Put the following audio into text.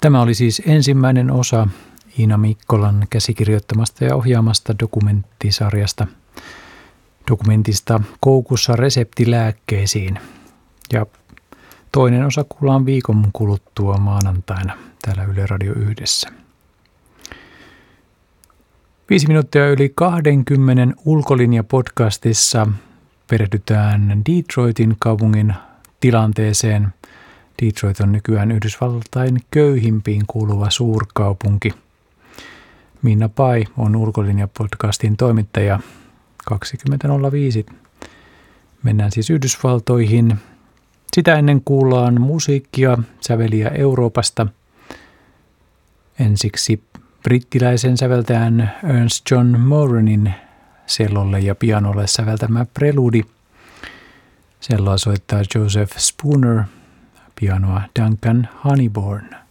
Tämä oli siis ensimmäinen osa Iina Mikkolan käsikirjoittamasta ja ohjaamasta dokumentista Koukussa reseptilääkkeisiin. Ja toinen osa kuullaan viikon kuluttua maanantaina täällä Yle Radio 1. 5 minuuttia yli 20 ulkolinjapodcastissa perehdytään Detroitin kaupungin tilanteeseen. Detroit on nykyään Yhdysvaltain köyhimpiin kuuluva suurkaupunki. Minna Pai on ulkolinjapodcastin toimittaja. 20.05. Mennään siis Yhdysvaltoihin. Sitä ennen kuullaan musiikkia, säveliä Euroopasta. Ensiksi brittiläisen säveltäjän Ernest John Moranin cellolle ja pianolle säveltämä preludi. Selloa soittaa Joseph Spooner, pianoa Duncan Honeyborn.